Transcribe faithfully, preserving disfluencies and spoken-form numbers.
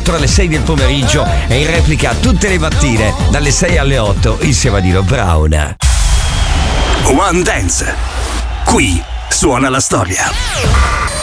quattro alle sei del pomeriggio e in replica tutte le mattine dalle sei alle otto insieme a Dino Brown. One Dance. Qui suona la storia.